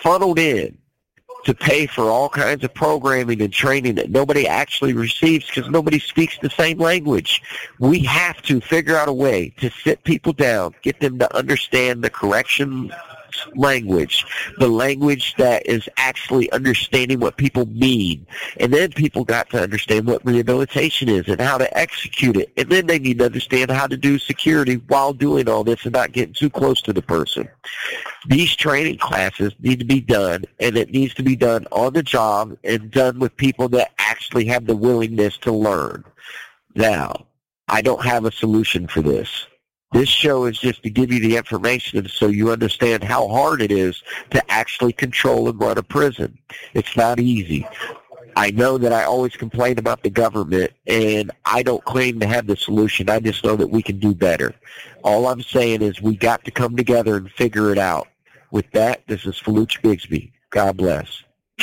funneled in to pay for all kinds of programming and training that nobody actually receives because nobody speaks the same language. We have to figure out a way to sit people down, get them to understand the correction language, the language that is actually understanding what people mean. And then people got to understand what rehabilitation is and how to execute it. And then they need to understand how to do security while doing all this and not getting too close to the person. These training classes need to be done, and it needs to be done on the job and done with people that actually have the willingness to learn. Now, I don't have a solution for this. This show is just to give you the information so you understand how hard it is to actually control and run a prison. It's not easy. I know that I always complain about the government, and I don't claim to have the solution. I just know that we can do better. All I'm saying is we got to come together and figure it out. With that, this is Faluch Bigsby. God bless.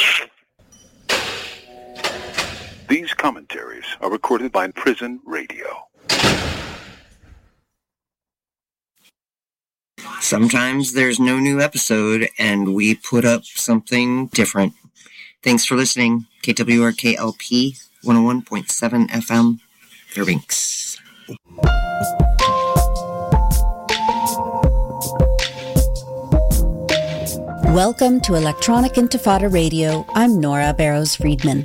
These commentaries are recorded by Prison Radio. Sometimes there's no new episode, and we put up something different. Thanks for listening. KWRK-LP 101.7 FM, Fairbanks. Welcome to Electronic Intifada Radio. I'm Nora Barrows-Friedman.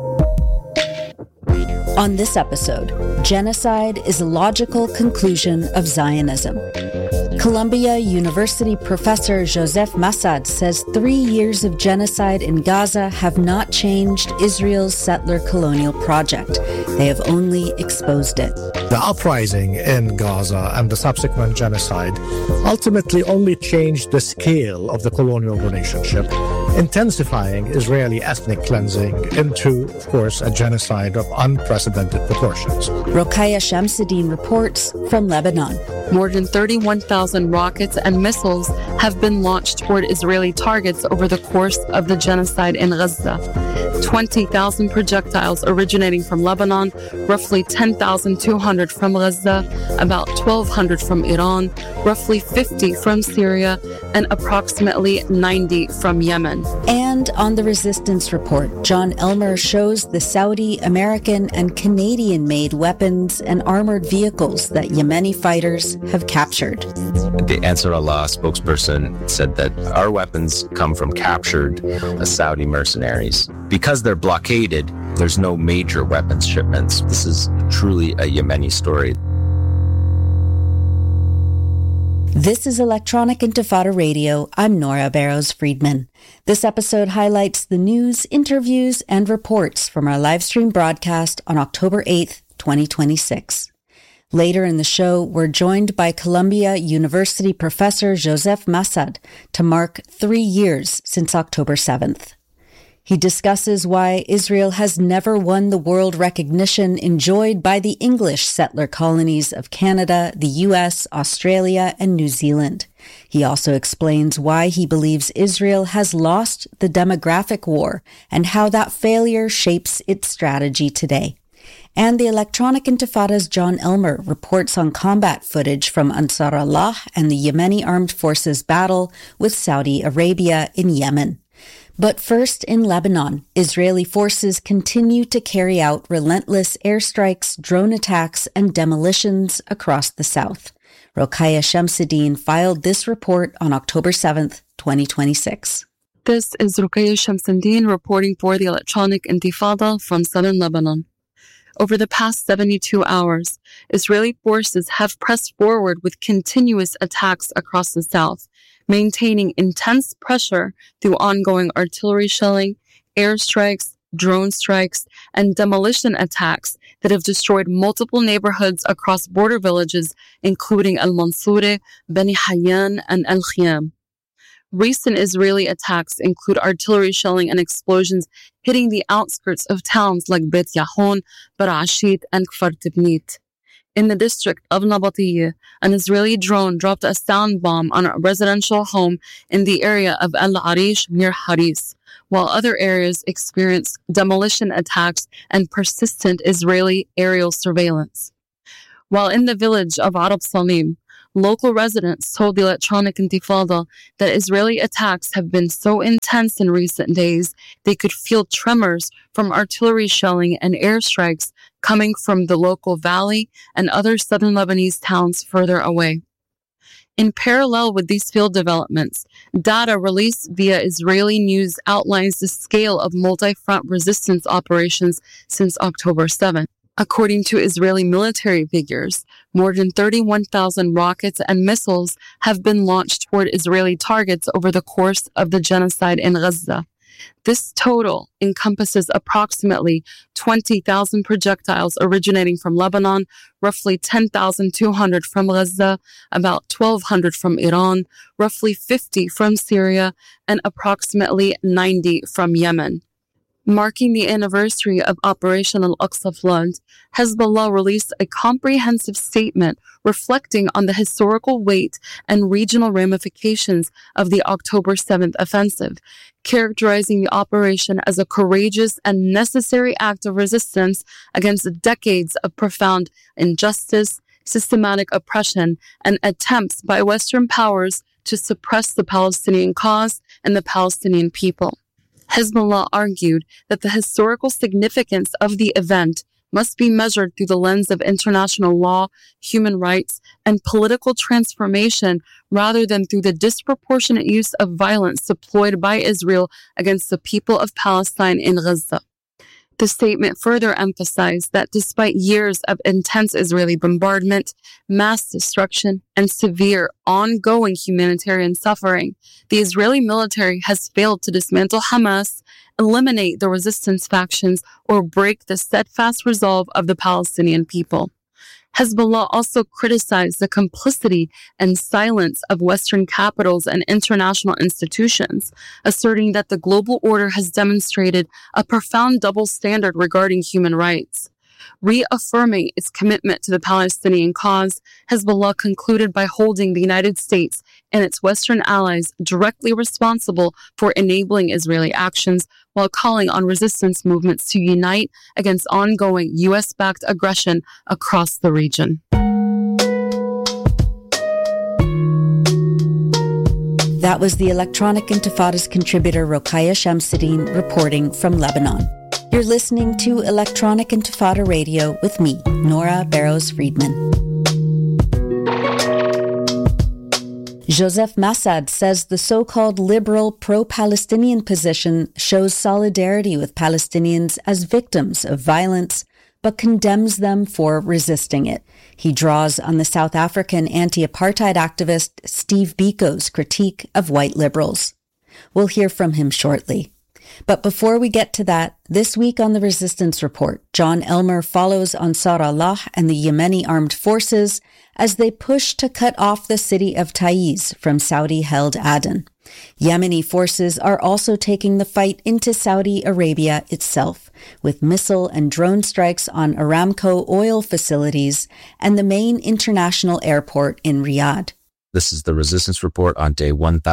On this episode, genocide is a logical conclusion of Zionism. Columbia University professor Joseph Massad says 3 years of genocide in Gaza have not changed Israel's settler colonial project. They have only exposed it. The uprising in Gaza and the subsequent genocide ultimately only changed the scale of the colonial relationship, intensifying Israeli ethnic cleansing into, of course, a genocide of unprecedented proportions. Rokhaya Shamsuddin reports from Lebanon. More than 31,000 rockets and missiles have been launched toward Israeli targets over the course of the genocide in Gaza. 20,000 projectiles originating from Lebanon, roughly 10,200 from Gaza, about 1,200 from Iran, roughly 50 from Syria, and approximately 90 from Yemen. And on the Resistance Report, John Elmer shows the Saudi, American, and Canadian-made weapons and armored vehicles that Yemeni fighters have captured. The Ansar Allah spokesperson said that our weapons come from captured Saudi mercenaries. Because they're blockaded, there's no major weapons shipments. This is truly a Yemeni story. This is Electronic Intifada Radio. I'm Nora Barrows-Friedman. This episode highlights the news, interviews, and reports from our live stream broadcast on October 8th, 2026. Later in the show, we're joined by Columbia University professor Joseph Massad to mark 3 years since October 7th. He discusses why Israel has never won the world recognition enjoyed by the English settler colonies of Canada, the U.S., Australia, and New Zealand. He also explains why he believes Israel has lost the demographic war and how that failure shapes its strategy today. And the Electronic Intifada's John Elmer reports on combat footage from Ansar Allah and the Yemeni Armed Forces battle with Saudi Arabia in Yemen. But first, in Lebanon, Israeli forces continue to carry out relentless airstrikes, drone attacks, and demolitions across the south. Rokhaya Shamsuddin filed this report on October 7th, 2026. This is Rokhaya Shamsuddin reporting for the Electronic Intifada from southern Lebanon. Over the past 72 hours, Israeli forces have pressed forward with continuous attacks across the south, maintaining intense pressure through ongoing artillery shelling, airstrikes, drone strikes, and demolition attacks that have destroyed multiple neighborhoods across border villages, including Al-Mansoureh, Beni Hayyan, and Al-Khiyam. Recent Israeli attacks include artillery shelling and explosions hitting the outskirts of towns like Beit Yahon, Barashit, and Kfar Tibnit. In the district of Nabatiyeh, an Israeli drone dropped a sound bomb on a residential home in the area of Al Arish near Haris, while other areas experienced demolition attacks and persistent Israeli aerial surveillance. While in the village of Arab Salim, local residents told the Electronic Intifada that Israeli attacks have been so intense in recent days they could feel tremors from artillery shelling and airstrikes coming from the local valley and other southern Lebanese towns further away. In parallel with these field developments, data released via Israeli news outlines the scale of multi-front resistance operations since October 7. According to Israeli military figures, more than 31,000 rockets and missiles have been launched toward Israeli targets over the course of the genocide in Gaza. This total encompasses approximately 20,000 projectiles originating from Lebanon, roughly 10,200 from Gaza, about 1,200 from Iran, roughly 50 from Syria, and approximately 90 from Yemen. Marking the anniversary of Operation Al-Aqsa Flood, Hezbollah released a comprehensive statement reflecting on the historical weight and regional ramifications of the October 7th offensive, characterizing the operation as a courageous and necessary act of resistance against decades of profound injustice, systematic oppression, and attempts by Western powers to suppress the Palestinian cause and the Palestinian people. Hezbollah argued that the historical significance of the event must be measured through the lens of international law, human rights, and political transformation rather than through the disproportionate use of violence deployed by Israel against the people of Palestine in Gaza. The statement further emphasized that despite years of intense Israeli bombardment, mass destruction, and severe ongoing humanitarian suffering, the Israeli military has failed to dismantle Hamas, eliminate the resistance factions, or break the steadfast resolve of the Palestinian people. Hezbollah also criticized the complicity and silence of Western capitals and international institutions, asserting that the global order has demonstrated a profound double standard regarding human rights. Reaffirming its commitment to the Palestinian cause, Hezbollah concluded by holding the United States and its Western allies directly responsible for enabling Israeli actions, while calling on resistance movements to unite against ongoing U.S.-backed aggression across the region. That was the Electronic Intifada's contributor Rokhaya Shamsuddin reporting from Lebanon. You're listening to Electronic Intifada Radio with me, Nora Barrows-Friedman. Joseph Massad says the so-called liberal pro-Palestinian position shows solidarity with Palestinians as victims of violence, but condemns them for resisting it. He draws on the South African anti-apartheid activist Steve Biko's critique of white liberals. We'll hear from him shortly. But before we get to that, this week on the Resistance Report, John Elmer follows Ansar Allah and the Yemeni armed forces as they push to cut off the city of Taiz from Saudi-held Aden. Yemeni forces are also taking the fight into Saudi Arabia itself, with missile and drone strikes on Aramco oil facilities and the main international airport in Riyadh. This is the Resistance Report on day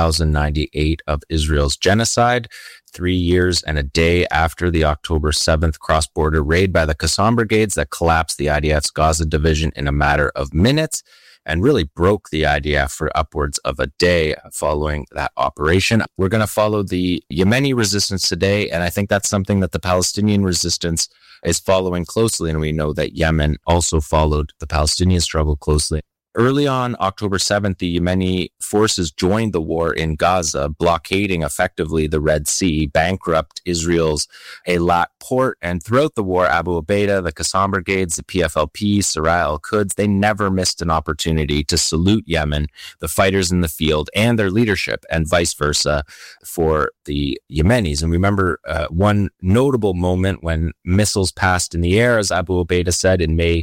1098 of Israel's genocide, 3 years and a day after the October 7th cross-border raid by the Qassam brigades that collapsed the IDF's Gaza division in a matter of minutes and really broke the IDF for upwards of a day following that operation. We're going to follow the Yemeni resistance today, and I think that's something that the Palestinian resistance is following closely, and we know that Yemen also followed the Palestinian struggle closely. Early on October 7th, the Yemeni forces joined the war in Gaza, blockading effectively the Red Sea, bankrupt Israel's Eilat port, and throughout the war, Abu Ubaidah, the Qassam brigades, the PFLP, Saraya al-Quds, they never missed an opportunity to salute Yemen, the fighters in the field, and their leadership, and vice versa for the Yemenis. And remember one notable moment when missiles passed in the air, as Abu Ubaidah said in May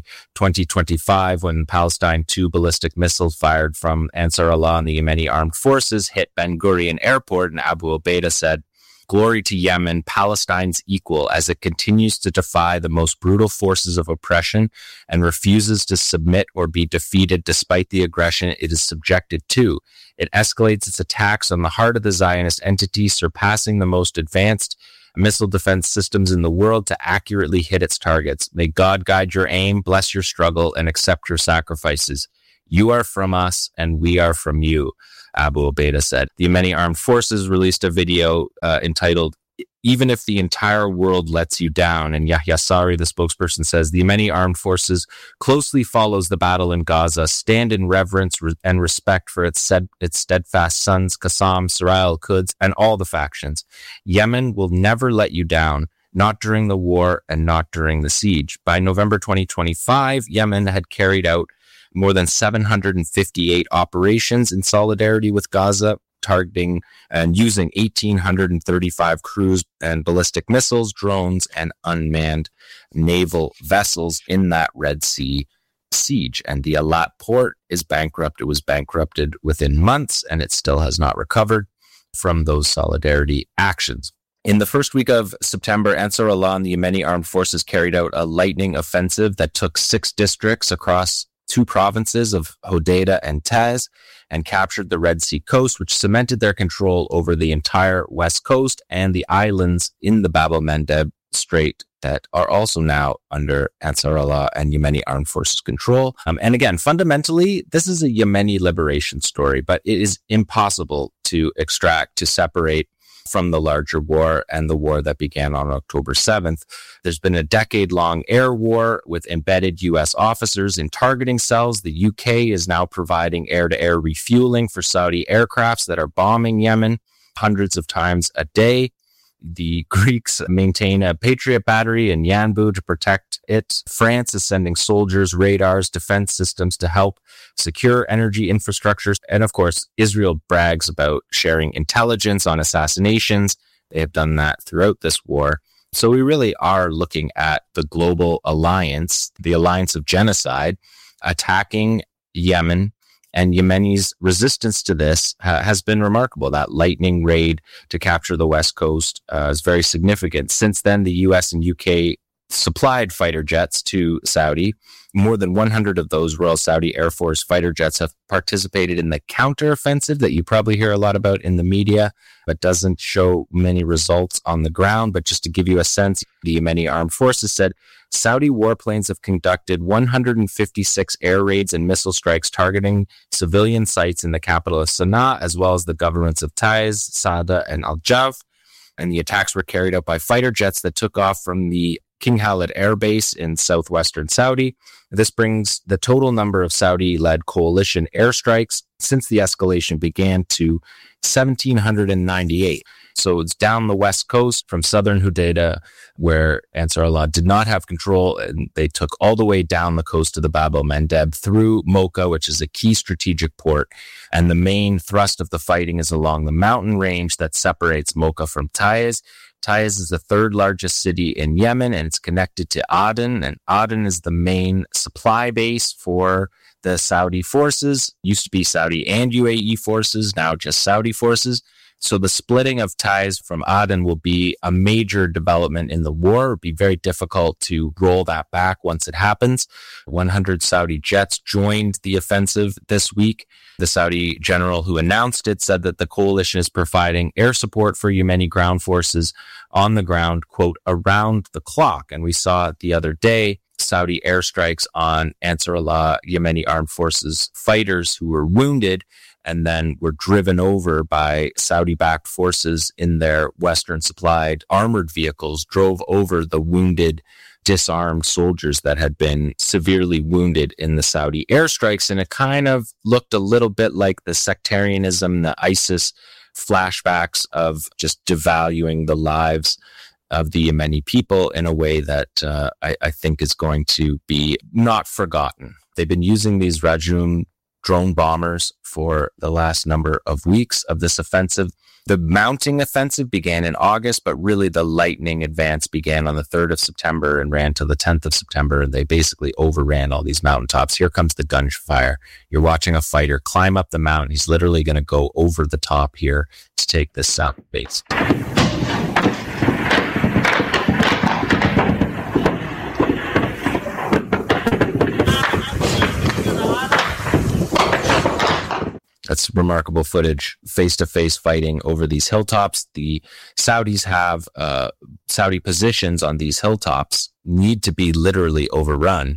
2025, when Palestine 2 ballistic missiles fired from Ansar Allah and the Yemeni armed forces hit Ben Gurion Airport, and Abu Ubaidah said, "Glory to Yemen, Palestine's equal, as it continues to defy the most brutal forces of oppression and refuses to submit or be defeated despite the aggression it is subjected to. It escalates its attacks on the heart of the Zionist entity, surpassing the most advanced missile defense systems in the world to accurately hit its targets. May God guide your aim, bless your struggle, and accept your sacrifices. You are from us and we are from you, Abu Obaida said. The Yemeni Armed Forces released a video entitled, "Even if the entire world lets you down." And Yahya Sari, the spokesperson, says the Yemeni Armed Forces closely follows the battle in Gaza, stand in reverence and respect for its steadfast sons, Qassam, Sarai al-Quds, and all the factions. Yemen will never let you down, not during the war and not during the siege. By November 2025, Yemen had carried out more than 758 operations in solidarity with Gaza, targeting and using 1,835 cruise and ballistic missiles, drones, and unmanned naval vessels in that Red Sea siege. And the Eilat port is bankrupt. It was bankrupted within months, and it still has not recovered from those solidarity actions. In the first week of September, Ansar Allah and the Yemeni Armed Forces carried out a lightning offensive that took 6 districts across 2 provinces of Hodeidah and Taiz and captured the Red Sea coast, which cemented their control over the entire west coast and the islands in the Bab el-Mandeb Strait that are also now under Ansar Allah and Yemeni Armed Forces control. And again, fundamentally, this is a Yemeni liberation story, but it is impossible to separate from the larger war and the war that began on October 7th. There's been a decade-long air war with embedded U.S. officers in targeting cells. The UK is now providing air-to-air refueling for Saudi aircrafts that are bombing Yemen hundreds of times a day. The Greeks maintain a Patriot battery in Yanbu to protect it. France is sending soldiers, radars, defense systems to help secure energy infrastructures. And of course, Israel brags about sharing intelligence on assassinations. They have done that throughout this war. So we really are looking at the global alliance, the alliance of genocide, attacking Yemen. And Yemeni's resistance to this has been remarkable. That lightning raid to capture the West Coast is very significant. Since then, the US and UK supplied fighter jets to Saudi. More than 100 of those Royal Saudi Air Force fighter jets have participated in the counteroffensive that you probably hear a lot about in the media, but doesn't show many results on the ground. But just to give you a sense, the Yemeni Armed Forces said Saudi warplanes have conducted 156 air raids and missile strikes targeting civilian sites in the capital of Sana'a, as well as the governments of Taiz, Sada, and Al-Jaf. And the attacks were carried out by fighter jets that took off from the King Khalid Air Base in southwestern Saudi. This brings the total number of Saudi-led coalition airstrikes since the escalation began to 1,798. So it's down the west coast from southern Hodeidah, where Ansar Allah did not have control, and they took all the way down the coast of the Bab el-Mandeb through Mocha, which is a key strategic port. And the main thrust of the fighting is along the mountain range that separates Mocha from Taiz. Taiz is the 3rd largest city in Yemen, and it's connected to Aden. And Aden is the main supply base for the Saudi forces. Used to be Saudi and UAE forces, now just Saudi forces. So the splitting of Taiz from Aden will be a major development in the war. It'll be very difficult to roll that back once it happens. 100 Saudi jets joined the offensive this week. The Saudi general who announced it said that the coalition is providing air support for Yemeni ground forces on the ground, quote, around the clock. And we saw it the other day, Saudi airstrikes on Ansar Allah, Yemeni Armed Forces fighters who were wounded and then were driven over by Saudi-backed forces in their Western-supplied armored vehicles, drove over the wounded, disarmed soldiers that had been severely wounded in the Saudi airstrikes. And it kind of looked a little bit like the sectarianism, the ISIS flashbacks of just devaluing the lives of the Yemeni people in a way that I think is going to be not forgotten. They've been using these Rajum drone bombers for the last number of weeks of this offensive. The mounting offensive began in August, but really the lightning advance began on the 3rd of September and ran till the 10th of September. And they basically overran all these mountaintops. Here comes the gunfire. You're watching a fighter climb up the mountain. He's literally going to go over the top here to take this south base. That's remarkable footage, face-to-face fighting over these hilltops. The Saudis have Saudi positions on these hilltops need to be literally overrun.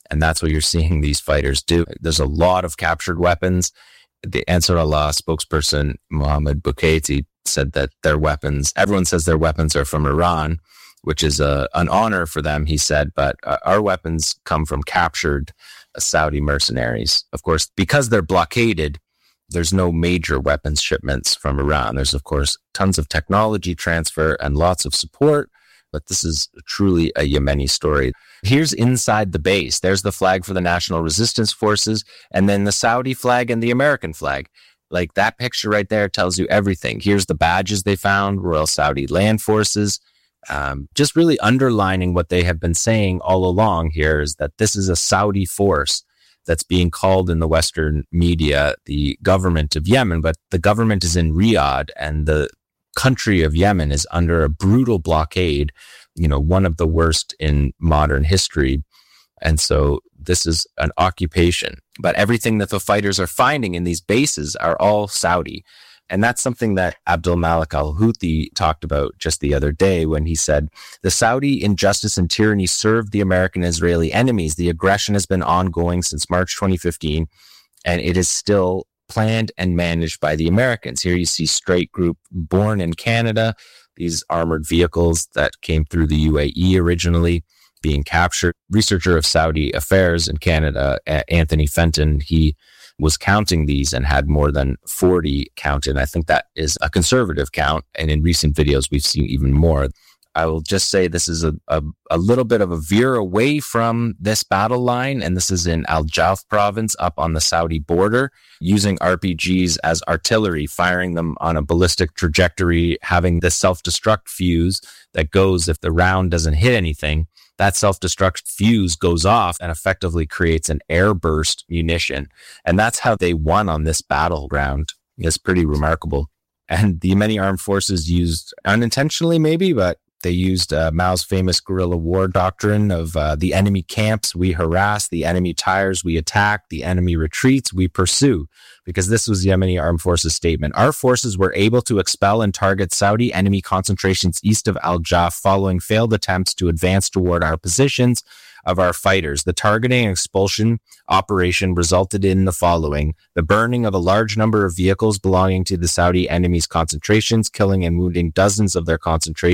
And that's what you're seeing these fighters do. There's a lot of captured weapons. The Ansar Allah spokesperson, Mohammed Boukaiti, said that their weapons, everyone says their weapons are from Iran, which is an honor for them, he said, but our weapons come from captured Saudi mercenaries. Of course, because they're blockaded, there's no major weapons shipments from Iran. There's, of course, tons of technology transfer and lots of support, but this is truly a Yemeni story. Here's inside the base. There's the flag for the National Resistance Forces, and then the Saudi flag and the American flag. Like, that picture right there tells you everything. Here's the badges they found, Royal Saudi Land Forces. Just really underlining what they have been saying all along here is that this is a Saudi force that's being called in the Western media the government of Yemen, but the government is in Riyadh, and the country of Yemen is under a brutal blockade, one of the worst in modern history. And so this is an occupation, but everything that the fighters are finding in these bases are all Saudi. And that's something that Abdul Malik al-Houthi talked about just the other day when he said, the Saudi injustice and tyranny served the American and Israeli enemies. The aggression has been ongoing since March 2015, and it is still planned and managed by the Americans. Here you see Straight Group born in Canada, these armored vehicles that came through the UAE originally being captured. Researcher of Saudi affairs in Canada, Anthony Fenton, he was counting these and had more than 40 counted. I think that is a conservative count. And in recent videos, we've seen even more. I will just say this is a little bit of a veer away from this battle line. And this is in Al Jauf province up on the Saudi border, using RPGs as artillery, firing them on a ballistic trajectory, having the self-destruct fuse that goes if the round doesn't hit anything. That self-destruct fuse goes off and effectively creates an air-burst munition. And that's how they won on this battleground. It's pretty remarkable. And the Yemeni armed forces used, unintentionally maybe, but they used Mao's famous guerrilla war doctrine of the enemy camps, we harass, the enemy tires, we attack, the enemy retreats, we pursue. Because this was the Yemeni armed forces statement. Our forces were able to expel and target Saudi enemy concentrations east of Al Jauf following failed attempts to advance toward our positions of our fighters. The targeting and expulsion operation resulted in the following: the burning of a large number of vehicles belonging to the Saudi enemy's concentrations, killing and wounding dozens of their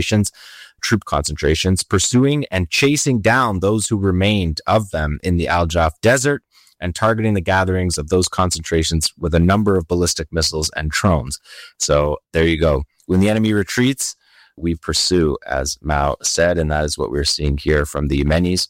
troop concentrations, pursuing and chasing down those who remained of them in the Al Jauf desert, and targeting the gatherings of those concentrations with a number of ballistic missiles and drones. So there you go. When the enemy retreats, we pursue, as Mao said, and that is what we're seeing here from the Yemenis.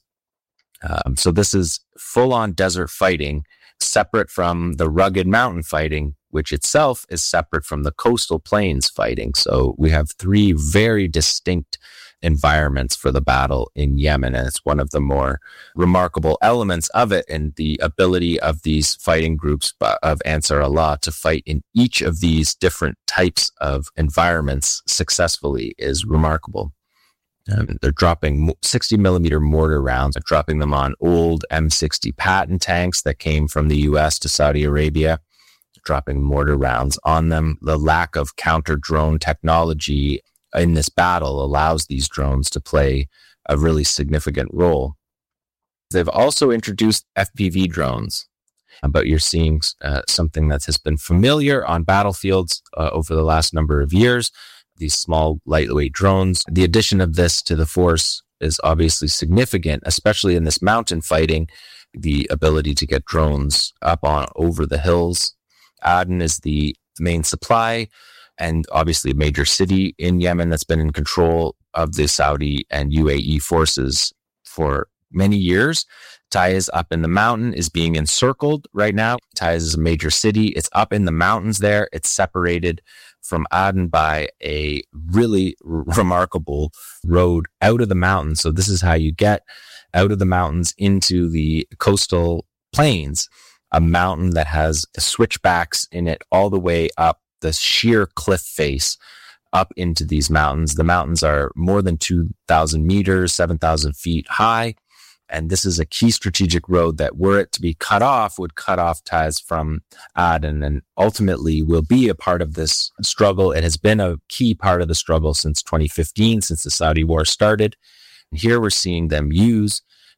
So this is full-on desert fighting, separate from the rugged mountain fighting, which itself is separate from the coastal plains fighting. So we have three very distinct environments for the battle in Yemen, and it's one of the more remarkable elements of it, and the ability of these fighting groups of Ansar Allah to fight in each of these different types of environments successfully is remarkable. They're dropping 60 millimeter mortar rounds. They're dropping them on old M60 Patton tanks that came from the US to Saudi Arabia, dropping mortar rounds on them. The lack of counter drone technology in this battle allows these drones to play a really significant role. They've also introduced FPV drones, but you're seeing something that has been familiar on battlefields over the last number of years. These small, lightweight drones. The addition of this to the force is obviously significant, especially in this mountain fighting, the ability to get drones up on over the hills. Aden is the main supply, and obviously a major city in Yemen that's been in control of the Saudi and UAE forces for many years. Taiz up in the mountain is being encircled right now. Taiz is a major city. It's up in the mountains there. It's separated from Aden by a really remarkable road out of the mountains. So this is how you get out of the mountains into the coastal plains, a mountain that has switchbacks in it all the way up the sheer cliff face up into these mountains. The mountains are more than 2,000 meters, 7,000 feet high. And this is a key strategic road that, were it to be cut off, would cut off ties from Aden and ultimately will be a part of this struggle. It has been a key part of the struggle since 2015, since the Saudi war started. And here we're seeing them use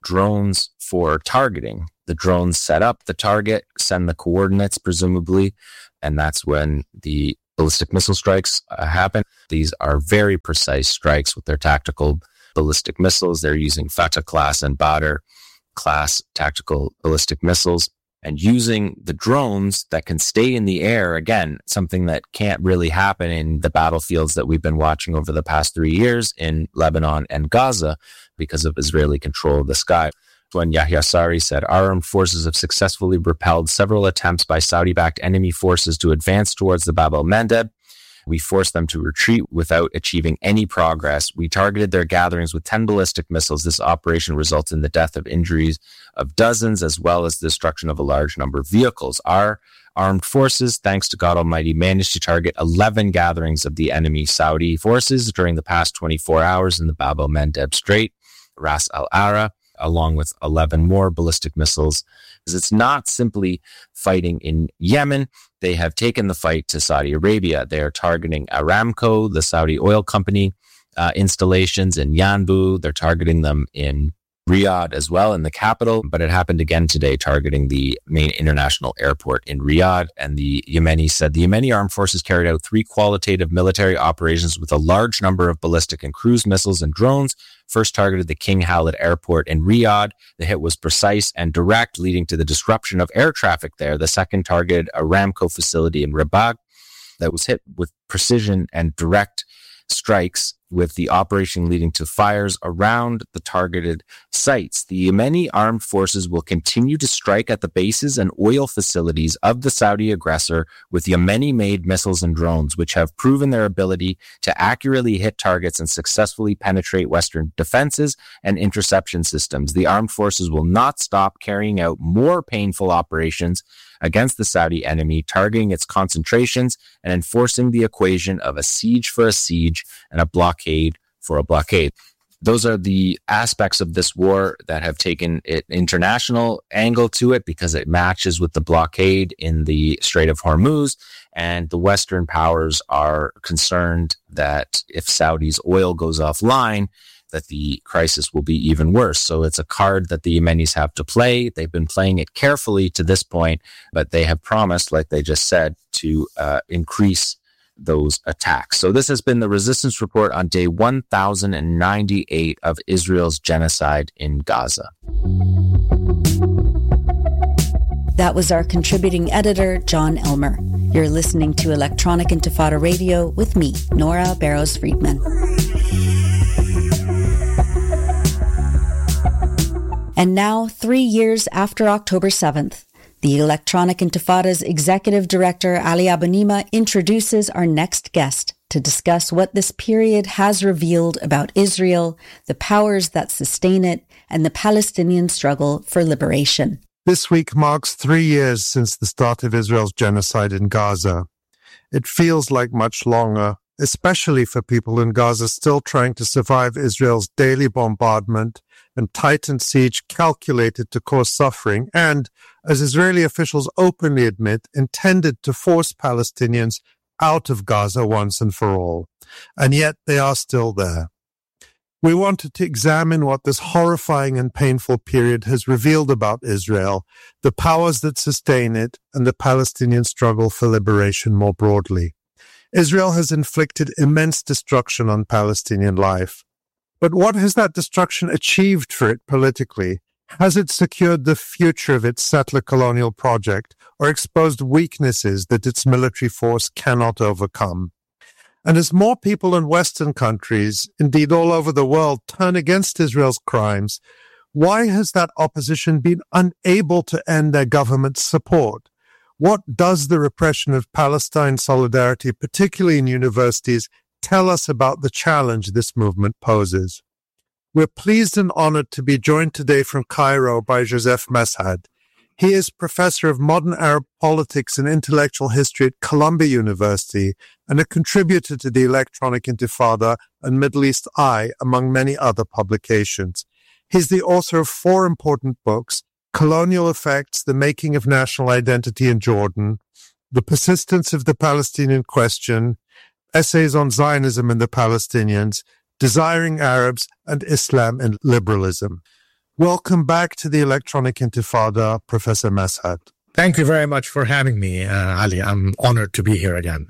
drones for targeting. The drones set up the target, send the coordinates, presumably, and that's when the ballistic missile strikes happen. These are very precise strikes with their tactical ballistic missiles. They're using Fateh class and Badr class tactical ballistic missiles, and using the drones that can stay in the air, again, something that can't really happen in the battlefields that we've been watching over the past 3 years in Lebanon and Gaza because of Israeli control of the sky. When Yahya Sari said, our armed forces have successfully repelled several attempts by Saudi-backed enemy forces to advance towards the Bab el-Mandeb. We forced them to retreat without achieving any progress. We targeted their gatherings with 10 ballistic missiles. This operation resulted in the death of injuries of dozens, as well as the destruction of a large number of vehicles. Our armed forces, thanks to God Almighty, managed to target 11 gatherings of the enemy Saudi forces during the past 24 hours in the Bab el-Mandeb Strait, Ras al-Ara, along with 11 more ballistic missiles. It's not simply fighting in Yemen. They have taken the fight to Saudi Arabia. They are targeting Aramco, the Saudi oil company installations in Yanbu. They're targeting them in Riyadh as well, in the capital. But it happened again today, targeting the main international airport in Riyadh. And the Yemenis said the Yemeni armed forces carried out 3 qualitative military operations with a large number of ballistic and cruise missiles and drones. First targeted the King Khalid Airport in Riyadh. The hit was precise and direct, leading to the disruption of air traffic there. The second targeted a Aramco facility in Rabagh that was hit with precision and direct strikes, with the operation leading to fires around the targeted sites. The Yemeni armed forces will continue to strike at the bases and oil facilities of the Saudi aggressor with Yemeni-made missiles and drones, which have proven their ability to accurately hit targets and successfully penetrate Western defenses and interception systems. The armed forces will not stop carrying out more painful operations against the Saudi enemy, targeting its concentrations and enforcing the equation of a siege for a siege and a blockade for a blockade. Those are the aspects of this war that have taken an international angle to it because it matches with the blockade in the Strait of Hormuz. And the Western powers are concerned that if Saudi's oil goes offline, that the crisis will be even worse. So it's a card that the Yemenis have to play. They've been playing it carefully to this point, but they have promised, like they just said, to increase those attacks. So this has been the Resistance Report on day 1098 of Israel's genocide in Gaza. That was our contributing editor, John Elmer. You're listening to Electronic Intifada Radio with me, Nora Barrows-Friedman. And now, 3 years after October 7th, the Electronic Intifada's executive director, Ali Abunimah, introduces our next guest to discuss what this period has revealed about Israel, the powers that sustain it, and the Palestinian struggle for liberation. This week marks 3 years since the start of Israel's genocide in Gaza. It feels like much longer, especially for people in Gaza still trying to survive Israel's daily bombardment and tightened siege calculated to cause suffering and, as Israeli officials openly admit, intended to force Palestinians out of Gaza once and for all. And yet they are still there. We wanted to examine what this horrifying and painful period has revealed about Israel, the powers that sustain it, and the Palestinian struggle for liberation more broadly. Israel has inflicted immense destruction on Palestinian life. But what has that destruction achieved for it politically? Has it secured the future of its settler colonial project or exposed weaknesses that its military force cannot overcome? And as more people in Western countries, indeed all over the world, turn against Israel's crimes, why has that opposition been unable to end their government's support? What does the repression of Palestine solidarity, particularly in universities, tell us about the challenge this movement poses? We're pleased and honored to be joined today from Cairo by Joseph Meshad. He is professor of modern Arab politics and intellectual history at Columbia University and a contributor to the Electronic Intifada and Middle East Eye, among many other publications. He's the author of 4 important books: Colonial Effects, The Making of National Identity in Jordan, The Persistence of the Palestinian Question, Essays on Zionism and the Palestinians, Desiring Arabs, and Islam and Liberalism. Welcome back to the Electronic Intifada, Professor Meshat. Thank you very much for having me, Ali. I'm honored to be here again.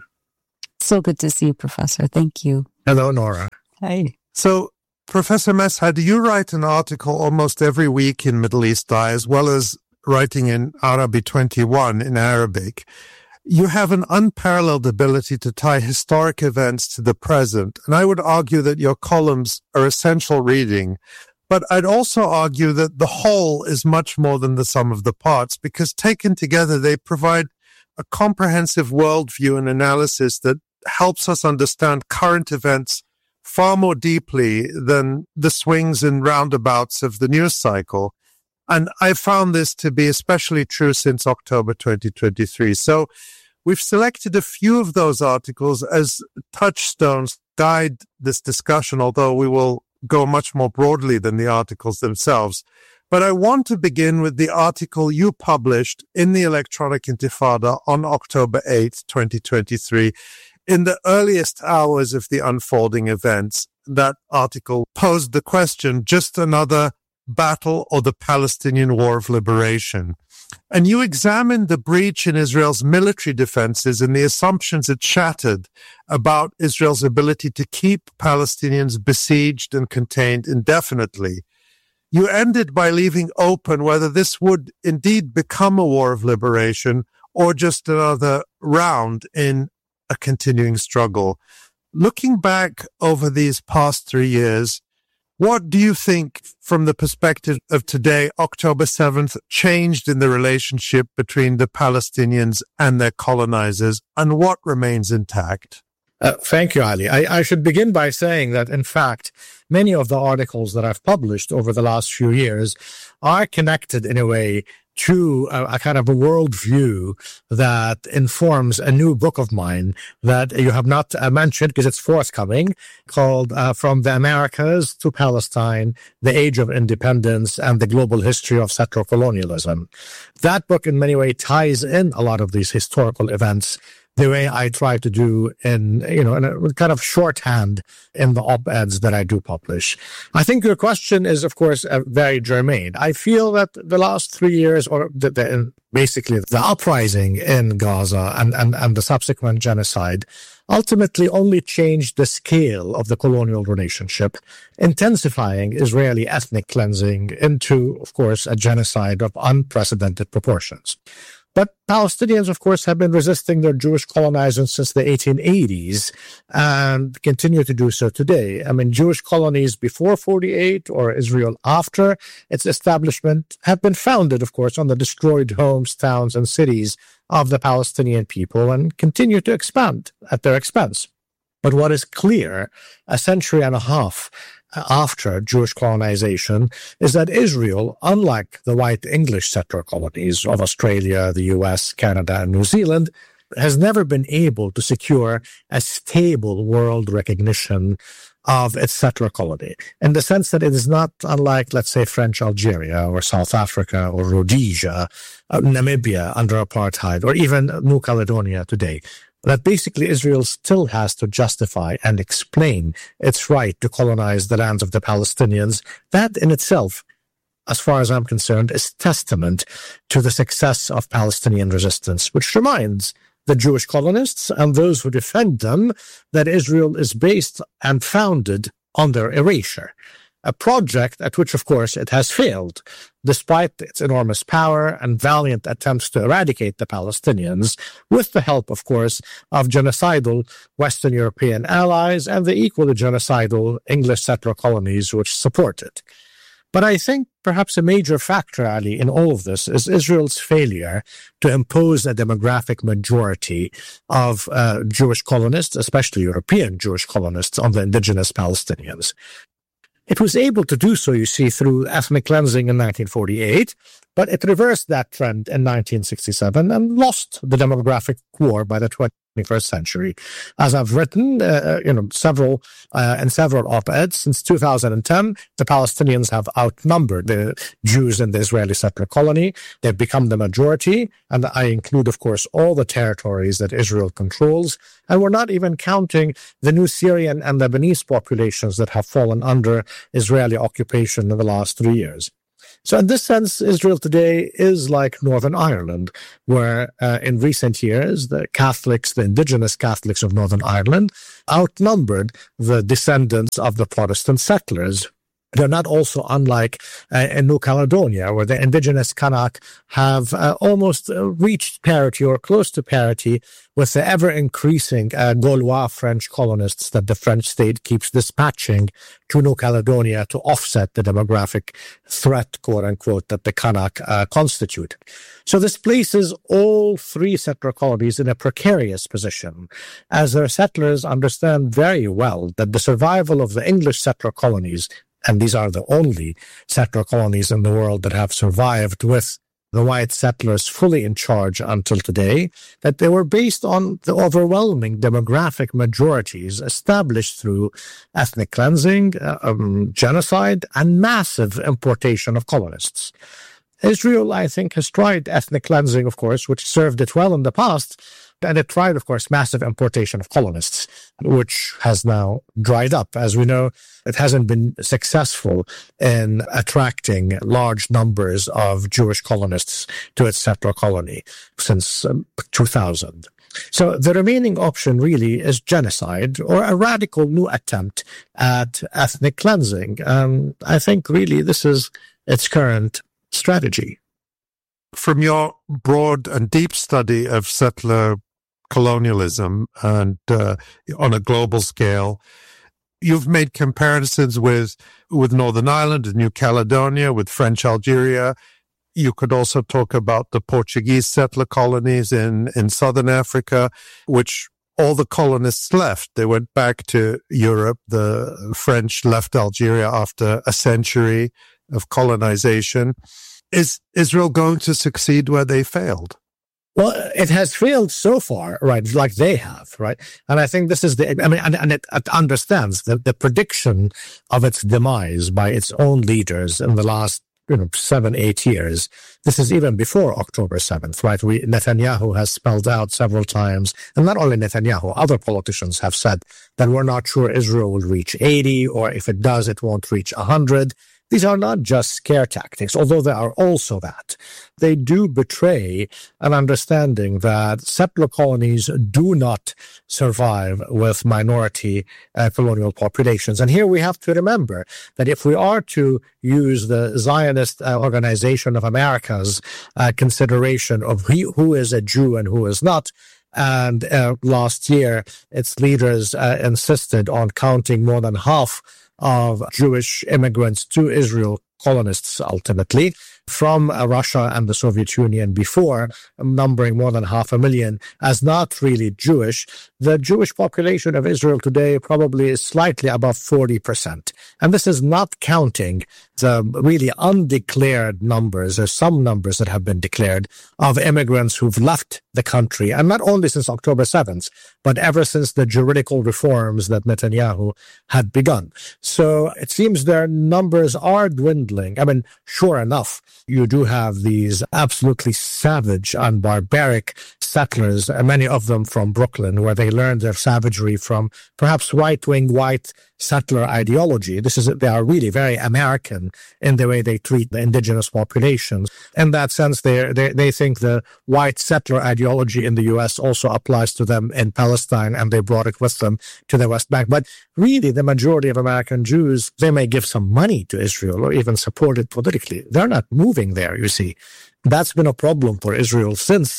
So good to see you, Professor. Thank you. Hello, Nora. Hi. So, Professor Meshat, you write an article almost every week in Middle East Eye, as well as writing in Arabi 21 in Arabic. You have an unparalleled ability to tie historic events to the present, and I would argue that your columns are essential reading. But I'd also argue that the whole is much more than the sum of the parts, because taken together, they provide a comprehensive worldview and analysis that helps us understand current events far more deeply than the swings and roundabouts of the news cycle. And I found this to be especially true since October 2023. So we've selected a few of those articles as touchstones to guide this discussion, although we will go much more broadly than the articles themselves. But I want to begin with the article you published in the Electronic Intifada on October 8, 2023, in the earliest hours of the unfolding events. That article posed the question, just another battle or the Palestinian War of Liberation? And you examined the breach in Israel's military defenses and the assumptions it shattered about Israel's ability to keep Palestinians besieged and contained indefinitely. You ended by leaving open whether this would indeed become a war of liberation or just another round in a continuing struggle. Looking back over these past 3 years, what do you think, from the perspective of today, October 7th, changed in the relationship between the Palestinians and their colonizers, and what remains intact? Thank you, Ali. I should begin by saying that, in fact, many of the articles that I've published over the last few years are connected in a way to a kind of a worldview that informs a new book of mine that you have not mentioned because it's forthcoming, called From the Americas to Palestine, The Age of Independence and the Global History of Settler Colonialism. That book in many ways ties in a lot of these historical events the way I try to do in a kind of shorthand in the op-eds that I do publish. I think your question is, of course, very germane. I feel that the last 3 years, or basically the uprising in Gaza and the subsequent genocide, ultimately only changed the scale of the colonial relationship, intensifying Israeli ethnic cleansing into, of course, a genocide of unprecedented proportions. But Palestinians, of course, have been resisting their Jewish colonizers since the 1880s and continue to do so today. I mean, Jewish colonies before 48 or Israel after its establishment have been founded, of course, on the destroyed homes, towns, and cities of the Palestinian people and continue to expand at their expense. But what is clear, a century and a half after Jewish colonization, is that Israel, unlike the white English settler colonies of Australia, the US, Canada, and New Zealand, has never been able to secure a stable world recognition of its settler colony, in the sense that it is not unlike, let's say, French Algeria or South Africa or Rhodesia, Namibia under apartheid, or even New Caledonia today. That basically Israel still has to justify and explain its right to colonize the lands of the Palestinians. That in itself, as far as I'm concerned, is testament to the success of Palestinian resistance, which reminds the Jewish colonists and those who defend them that Israel is based and founded on their erasure. A project at which, of course, it has failed, despite its enormous power and valiant attempts to eradicate the Palestinians, with the help, of course, of genocidal Western European allies and the equally genocidal English settler colonies which support it. But I think perhaps a major factor, Ali, in all of this is Israel's failure to impose a demographic majority of Jewish colonists, especially European Jewish colonists, on the indigenous Palestinians. It was able to do so, you see, through ethnic cleansing in 1948, but it reversed that trend in 1967 and lost the demographic war by the 21st century. As I've written, in several op-eds since 2010, the Palestinians have outnumbered the Jews in the Israeli settler colony. They've become the majority, and I include, of course, all the territories that Israel controls. And we're not even counting the new Syrian and Lebanese populations that have fallen under Israeli occupation in the last 3 years. So in this sense, Israel today is like Northern Ireland, where in recent years, the Catholics, the indigenous Catholics of Northern Ireland, outnumbered the descendants of the Protestant settlers. They're not also unlike in New Caledonia, where the indigenous Kanak have almost reached parity or close to parity with the ever-increasing Gaulois French colonists that the French state keeps dispatching to New Caledonia to offset the demographic threat, quote-unquote, that the Kanak constitute. So this places all three settler colonies in a precarious position, as their settlers understand very well that the survival of the English settler colonies, and these are the only settler colonies in the world that have survived with the white settlers fully in charge until today, that they were based on the overwhelming demographic majorities established through ethnic cleansing, genocide, and massive importation of colonists. Israel, I think, has tried ethnic cleansing, of course, which served it well in the past, and it tried, of course, massive importation of colonists, which has now dried up. As we know, it hasn't been successful in attracting large numbers of Jewish colonists to its settler colony since 2000. So the remaining option really is genocide or a radical new attempt at ethnic cleansing. I think really this is its current strategy. From your broad and deep study of settler colonialism and on a global scale, you've made comparisons with Northern Ireland and New Caledonia, with French Algeria. You could also talk about the Portuguese settler colonies in southern Africa, which all the colonists left. They went back to Europe. The French left Algeria after a century of colonization. Is Israel going to succeed where they failed? Well, it has failed so far, right, like they have, right? And I think this is and it understands the prediction of its demise by its own leaders in the last 7-8 years. This is even before October 7th, right? Netanyahu has spelled out several times, and not only Netanyahu, other politicians have said that we're not sure Israel will reach 80, or if it does, it won't reach 100. These are not just scare tactics, although they are also that. They do betray an understanding that settler colonies do not survive with minority colonial populations. And here we have to remember that if we are to use the Zionist Organization of America's consideration of who is a Jew and who is not, and last year its leaders insisted on counting more than half of Jewish immigrants to Israel, colonists ultimately, from Russia and the Soviet Union before, numbering more than 500,000, as not really Jewish. The Jewish population of Israel today probably is slightly above 40%. And this is not counting the really undeclared numbers, or some numbers that have been declared, of immigrants who've left the country, and not only since October 7th, but ever since the juridical reforms that Netanyahu had begun. So it seems their numbers are dwindling. I mean, sure enough, you do have these absolutely savage and barbaric settlers, many of them from Brooklyn, where they learned their savagery from perhaps right-wing white settler ideology. They are really very American in the way they treat the indigenous populations. In that sense, they think the white settler ideology in the U.S. also applies to them in Palestine, and they brought it with them to the West Bank. But really, the majority of American Jews, they may give some money to Israel or even support it politically. They're not moving there, you see. That's been a problem for Israel since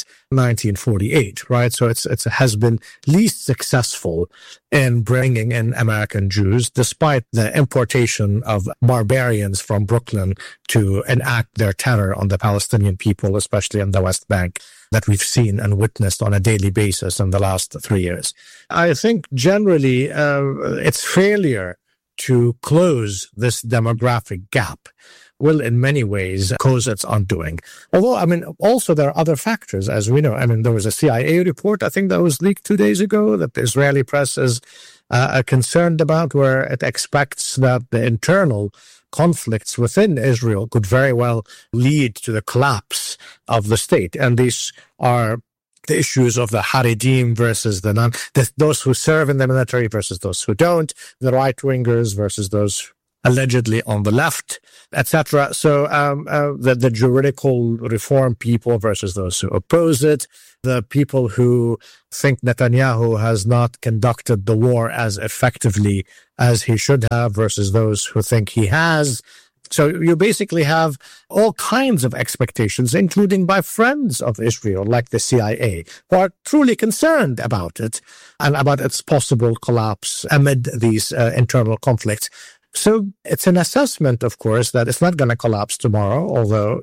1948, right? So it has been least successful in bringing in American Jews, despite the importation of barbarians from Brooklyn to enact their terror on the Palestinian people, especially in the West Bank, that we've seen and witnessed on a daily basis in the last 3 years. I think generally its failure to close this demographic gap will in many ways cause its undoing. Although, also there are other factors, as we know. There was a CIA report, I think that was leaked 2 days ago, that the Israeli press is concerned about, where it expects that the internal conflicts within Israel could very well lead to the collapse of the state. And these are the issues of the Haredim versus those who serve in the military versus those who don't, the right-wingers versus those allegedly on the left, etc. So the juridical reform people versus those who oppose it, the people who think Netanyahu has not conducted the war as effectively as he should have versus those who think he has. So you basically have all kinds of expectations, including by friends of Israel, like the CIA, who are truly concerned about it and about its possible collapse amid these internal conflicts. So it's an assessment, of course, that it's not going to collapse tomorrow, although,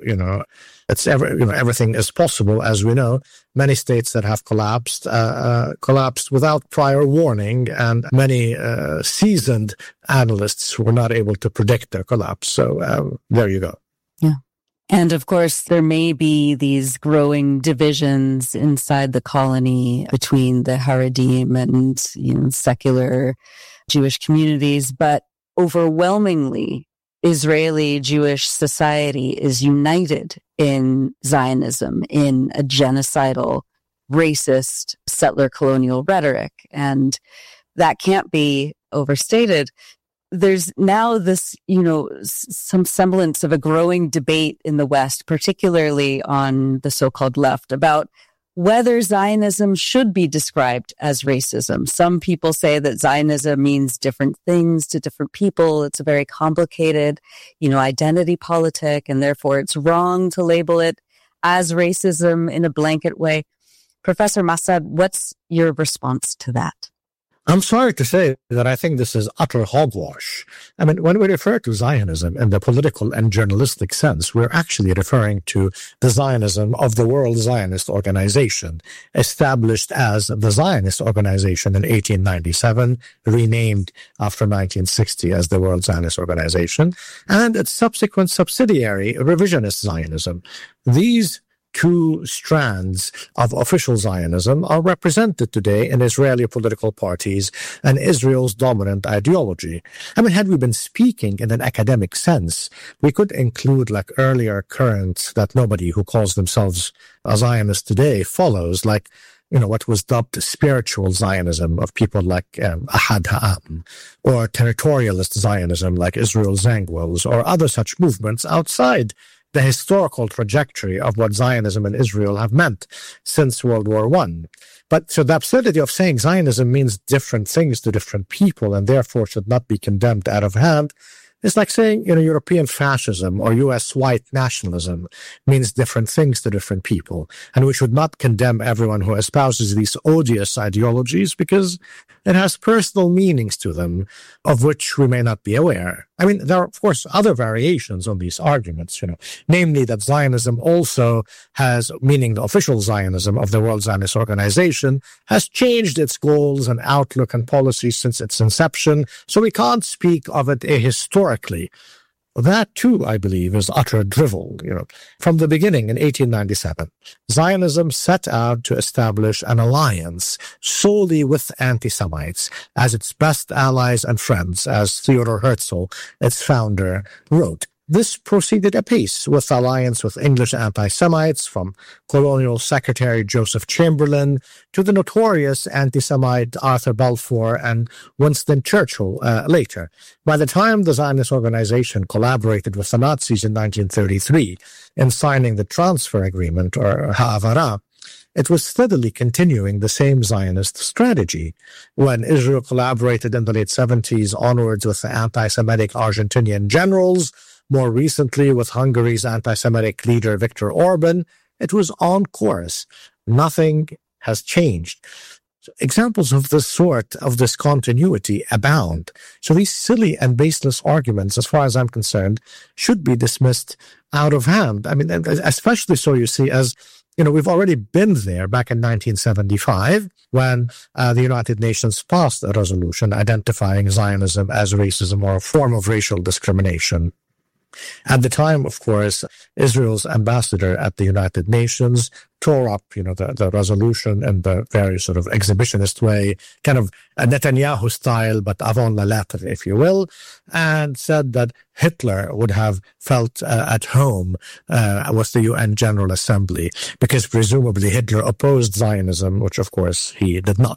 everything is possible, as we know. Many states that have collapsed without prior warning, and many seasoned analysts were not able to predict their collapse. So there you go. Yeah. And of course, there may be these growing divisions inside the colony between the Haredim and secular Jewish communities, but overwhelmingly, Israeli Jewish society is united in Zionism, in a genocidal, racist, settler colonial rhetoric. And that can't be overstated. There's now this, some semblance of a growing debate in the West, particularly on the so-called left, about whether Zionism should be described as racism. Some people say that Zionism means different things to different people. It's a very complicated, identity politic, and therefore it's wrong to label it as racism in a blanket way. Professor Massad, what's your response to that? I'm sorry to say that I think this is utter hogwash. I mean, when we refer to Zionism in the political and journalistic sense, we're actually referring to the Zionism of the World Zionist Organization, established as the Zionist Organization in 1897, renamed after 1960 as the World Zionist Organization, and its subsequent subsidiary, revisionist Zionism. These two strands of official Zionism are represented today in Israeli political parties and Israel's dominant ideology. I mean, had we been speaking in an academic sense, we could include earlier currents that nobody who calls themselves a Zionist today follows, what was dubbed spiritual Zionism of people like Ahad Ha'am, or territorialist Zionism like Israel Zangwills, or other such movements outside the historical trajectory of what Zionism and Israel have meant since World War I. But so the absurdity of saying Zionism means different things to different people and therefore should not be condemned out of hand is like saying, European fascism or U.S. white nationalism means different things to different people. And we should not condemn everyone who espouses these odious ideologies because it has personal meanings to them of which we may not be aware. I mean, there are, of course, other variations on these arguments, namely that Zionism also has, meaning the official Zionism of the World Zionist Organization, has changed its goals and outlook and policies since its inception, so we can't speak of it ahistorically. That, too, I believe, is utter drivel. From the beginning in 1897, Zionism set out to establish an alliance solely with anti-Semites as its best allies and friends, as Theodor Herzl, its founder, wrote. This proceeded apace with alliance with English anti-Semites, from colonial secretary Joseph Chamberlain to the notorious anti-Semite Arthur Balfour and Winston Churchill later. By the time the Zionist organization collaborated with the Nazis in 1933 in signing the transfer agreement, or Ha'avara, it was steadily continuing the same Zionist strategy. When Israel collaborated in the late 70s onwards with the anti-Semitic Argentinian generals, more recently with Hungary's anti-Semitic leader Viktor Orban, it was on course. Nothing has changed. Examples of this sort, of this continuity, abound. So these silly and baseless arguments, as far as I'm concerned, should be dismissed out of hand. I mean, especially so, you see, as we've already been there back in 1975 when the United Nations passed a resolution identifying Zionism as racism or a form of racial discrimination. At the time, of course, Israel's ambassador at the United Nations tore up, the resolution in the very sort of exhibitionist way, kind of a Netanyahu style, but avant la lettre, if you will, and said that Hitler would have felt at home with the UN General Assembly because presumably Hitler opposed Zionism, which of course he did not.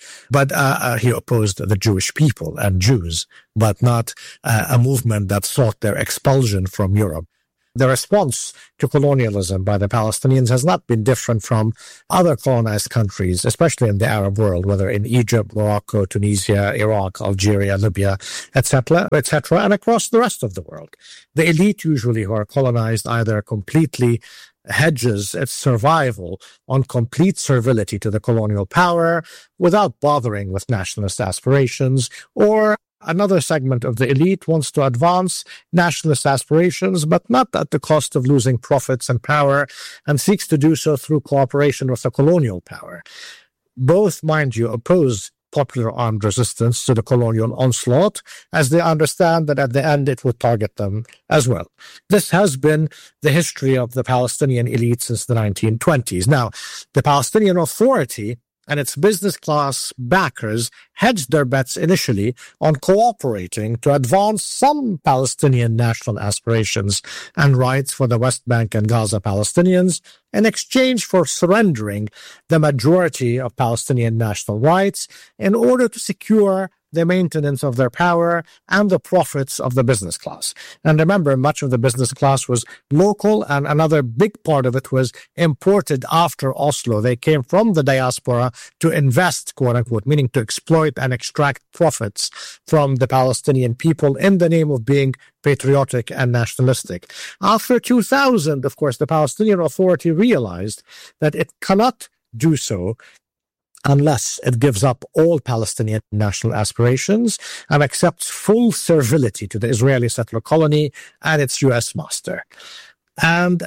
But he opposed the Jewish people and Jews, but not a movement that sought their expulsion from Europe. The response to colonialism by the Palestinians has not been different from other colonized countries, especially in the Arab world, whether in Egypt, Morocco, Tunisia, Iraq, Algeria, Libya, etc., and across the rest of the world. The elite usually who are colonized either completely hedges its survival on complete servility to the colonial power without bothering with nationalist aspirations, or another segment of the elite wants to advance nationalist aspirations, but not at the cost of losing profits and power, and seeks to do so through cooperation with the colonial power. Both, mind you, oppose popular armed resistance to the colonial onslaught, as they understand that at the end it would target them as well. This has been the history of the Palestinian elite since the 1920s. Now, the Palestinian Authority and its business class backers hedged their bets initially on cooperating to advance some Palestinian national aspirations and rights for the West Bank and Gaza Palestinians in exchange for surrendering the majority of Palestinian national rights in order to secure the maintenance of their power and the profits of the business class. And remember, much of the business class was local, and another big part of it was imported after Oslo. They came from the diaspora to invest, quote unquote, meaning to exploit and extract profits from the Palestinian people in the name of being patriotic and nationalistic. After 2000, of course, the Palestinian Authority realized that it cannot do so unless it gives up all Palestinian national aspirations and accepts full servility to the Israeli settler colony and its U.S. master. And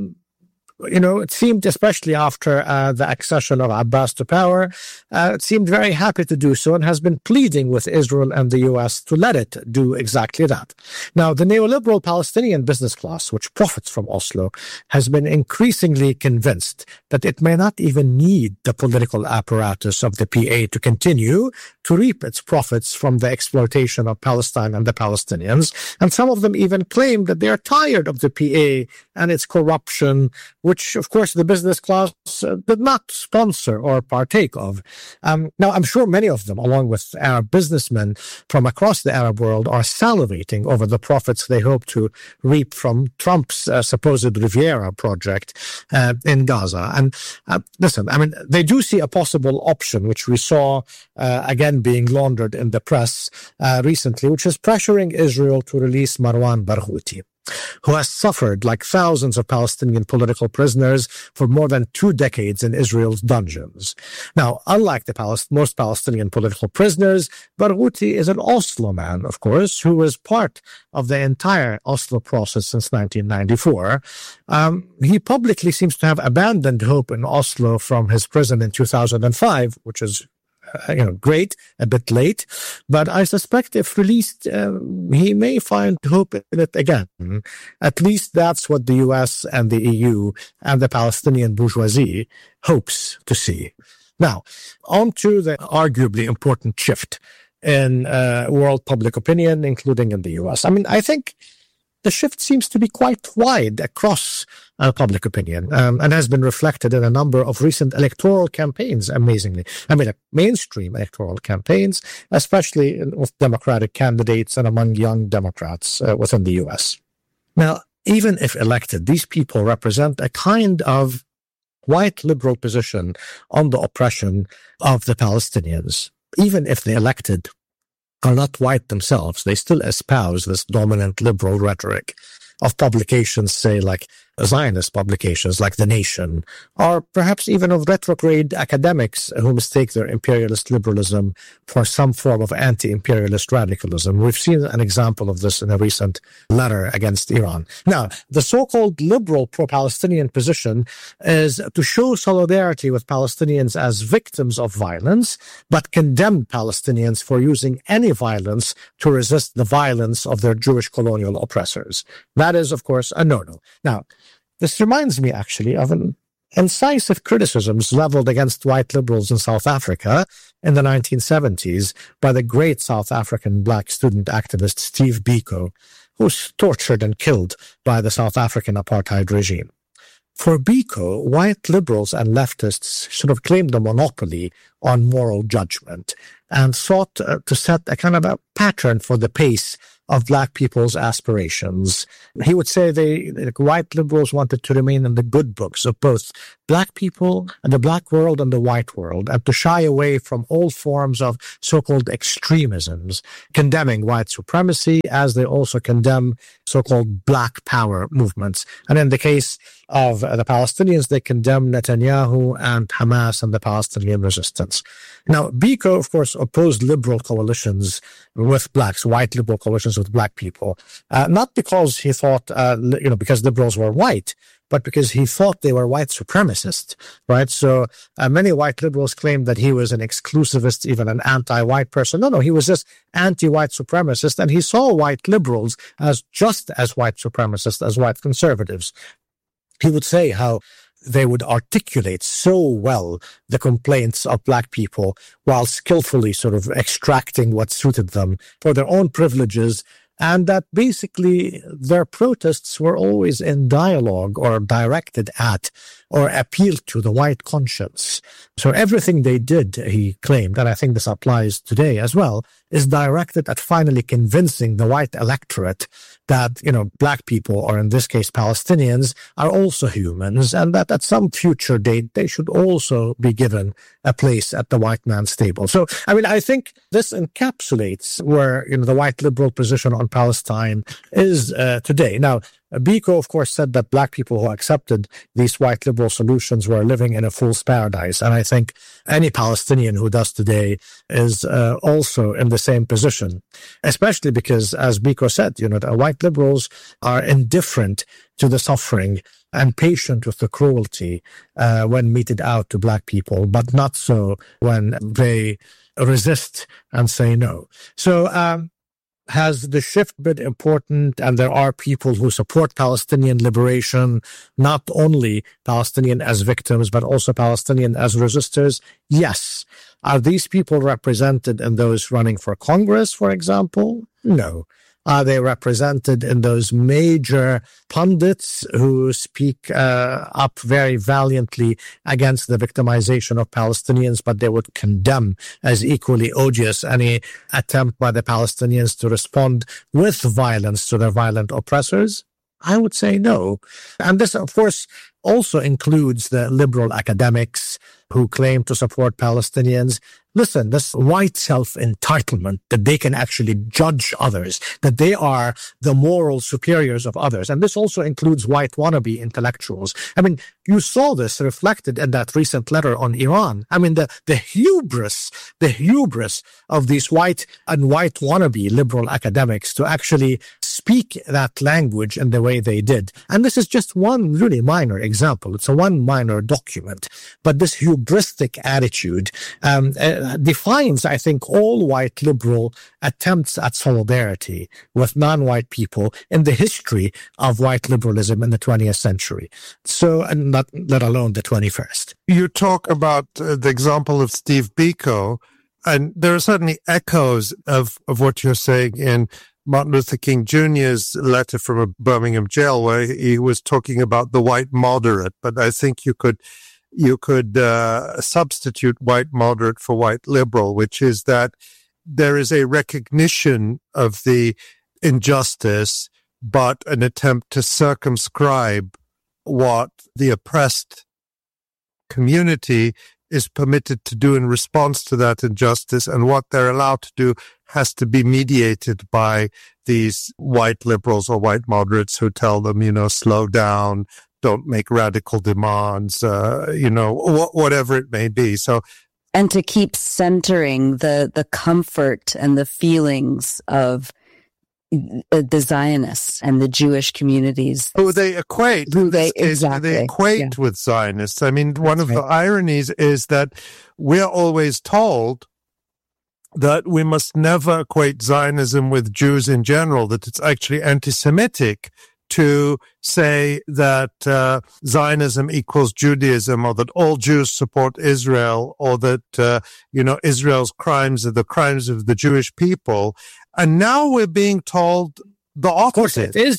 it seemed, especially after the accession of Abbas to power, it seemed very happy to do so and has been pleading with Israel and the U.S. to let it do exactly that. Now, the neoliberal Palestinian business class, which profits from Oslo, has been increasingly convinced that it may not even need the political apparatus of the PA to continue to reap its profits from the exploitation of Palestine and the Palestinians. And some of them even claim that they are tired of the PA and its corruption, which, of course, the business class did not sponsor or partake of. Now, I'm sure many of them, along with Arab businessmen from across the Arab world, are salivating over the profits they hope to reap from Trump's supposed Riviera project in Gaza. And listen, they do see a possible option, which we saw again being laundered in the press recently, which is pressuring Israel to release Marwan Barghouti, who has suffered, like thousands of Palestinian political prisoners, for more than 2 decades in Israel's dungeons. Now, unlike most Palestinian political prisoners, Barghouti is an Oslo man, of course, who was part of the entire Oslo process since 1994. He publicly seems to have abandoned hope in Oslo from his prison in 2005, which is great, a bit late, but I suspect if released, he may find hope in it again. At least that's what the US and the EU and the Palestinian bourgeoisie hopes to see. Now, on to the arguably important shift in world public opinion, including in the US. I think the shift seems to be quite wide across public opinion and has been reflected in a number of recent electoral campaigns, amazingly. Mainstream electoral campaigns, especially with Democratic candidates and among young Democrats within the U.S. Now, even if elected, these people represent a kind of white liberal position on the oppression of the Palestinians. Even if they elected are not white themselves, they still espouse this dominant liberal rhetoric of publications, say, like Zionist publications like The Nation, or perhaps even of retrograde academics who mistake their imperialist liberalism for some form of anti-imperialist radicalism. We've seen an example of this in a recent letter against Iran. Now, the so-called liberal pro-Palestinian position is to show solidarity with Palestinians as victims of violence, but condemn Palestinians for using any violence to resist the violence of their Jewish colonial oppressors. That is, of course, a no-no. Now, this reminds me, actually, of an incisive criticisms leveled against white liberals in South Africa in the 1970s by the great South African black student activist Steve Biko, who was tortured and killed by the South African apartheid regime. for Biko, white liberals and leftists sort of claimed a monopoly on moral judgment and sought to set a kind of a pattern for the pace of black people's aspirations. He would say white liberals wanted to remain in the good books of both black people and the black world and the white world, and to shy away from all forms of so-called extremisms, condemning white supremacy as they also condemn so-called black power movements. And in the case of the Palestinians, they condemn Netanyahu and Hamas and the Palestinian resistance. Now, Biko, of course, opposed liberal coalitions with blacks, white liberal coalitions with black people, not because he thought, because liberals were white, but because he thought they were white supremacists, right? So many white liberals claimed that he was an exclusivist, even an anti-white person. No, he was just anti-white supremacist, and he saw white liberals as just as white supremacists as white conservatives. He would say how they would articulate so well the complaints of black people while skillfully sort of extracting what suited them for their own privileges, and that basically their protests were always in dialogue or directed at or appealed to the white conscience. So everything they did, he claimed, and I think this applies today as well, is directed at finally convincing the white electorate that, black people, or in this case Palestinians, are also humans, and that at some future date they should also be given a place at the white man's table. So, I think this encapsulates where, the white liberal position on Palestine is today. Now, Biko, of course, said that black people who accepted these white liberal solutions were living in a fool's paradise. And I think any Palestinian who does today is also in the same position, especially because, as Biko said, the white liberals are indifferent to the suffering and patient with the cruelty when meted out to black people, but not so when they resist and say no. So, has the shift been important? And there are people who support Palestinian liberation, not only Palestinian as victims, but also Palestinian as resistors? Yes. Are these people represented in those running for Congress, for example? No. Are they represented in those major pundits who speak up very valiantly against the victimization of Palestinians, but they would condemn as equally odious any attempt by the Palestinians to respond with violence to their violent oppressors? I would say no. And this, of course, also includes the liberal academics who claim to support Palestinians. Listen, this white self-entitlement that they can actually judge others, that they are the moral superiors of others. And this also includes white wannabe intellectuals. You saw this reflected in that recent letter on Iran. The hubris of these white and white wannabe liberal academics to actually speak that language in the way they did. And this is just one really minor example. It's a one minor document. But this hubristic attitude defines, I think, all white liberal attempts at solidarity with non-white people in the history of white liberalism in the 20th century. So, and not let alone the 21st. You talk about the example of Steve Biko, and there are certainly echoes of what you're saying in Martin Luther King Jr.'s letter from a Birmingham jail, where he was talking about the white moderate. But I think you could substitute white moderate for white liberal, which is that there is a recognition of the injustice, but an attempt to circumscribe what the oppressed community is permitted to do in response to that injustice, and what they're allowed to do has to be mediated by these white liberals or white moderates who tell them, slow down, don't make radical demands, whatever it may be. So, and to keep centering the comfort and the feelings of the Zionists and the Jewish communities. Who they equate. With Zionists. One of the ironies is that we're always told that we must never equate Zionism with Jews in general, that it's actually anti-Semitic to say that Zionism equals Judaism, or that all Jews support Israel, or that, Israel's crimes are the crimes of the Jewish people. And now we're being told the opposite. Of course it is that.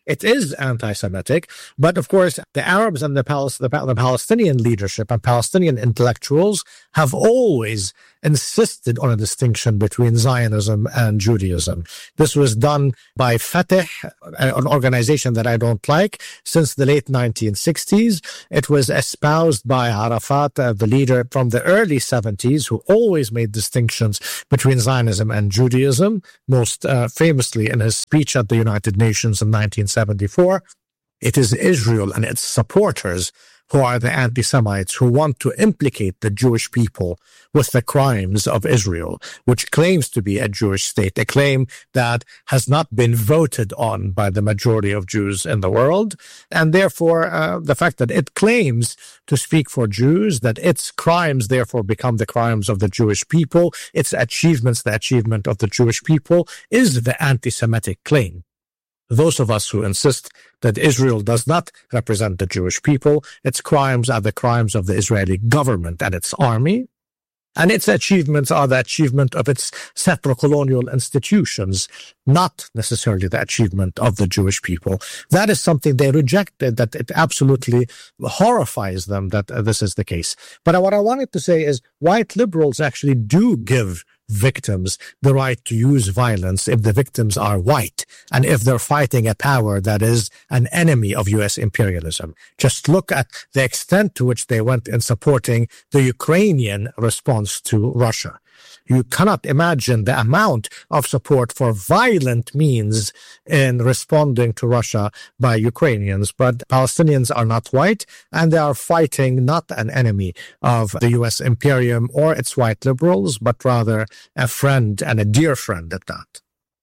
it is anti-Semitic. But of course, the Arabs and the Palestinian leadership and Palestinian intellectuals have always insisted on a distinction between Zionism and Judaism. This was done by Fatah, an organization that I don't like, since the late 1960s. It was espoused by Arafat, the leader from the early 70s, who always made distinctions between Zionism and Judaism, most famously in his speech at the United Nations in 1974. It is Israel and its supporters who are the anti-Semites who want to implicate the Jewish people with the crimes of Israel, which claims to be a Jewish state, a claim that has not been voted on by the majority of Jews in the world. And therefore, the fact that it claims to speak for Jews, that its crimes therefore become the crimes of the Jewish people, its achievements the achievement of the Jewish people, is the anti-Semitic claim. Those of us who insist that Israel does not represent the Jewish people, its crimes are the crimes of the Israeli government and its army, and its achievements are the achievement of its settler colonial institutions, not necessarily the achievement of the Jewish people. That is something they rejected, that it absolutely horrifies them that this is the case. But what I wanted to say is white liberals actually do give victims the right to use violence if the victims are white and if they're fighting a power that is an enemy of U.S. imperialism. Just look at the extent to which they went in supporting the Ukrainian response to Russia. You cannot imagine the amount of support for violent means in responding to Russia by Ukrainians. But Palestinians are not white, and they are fighting not an enemy of the U.S. imperium or its white liberals, but rather a friend and a dear friend at that.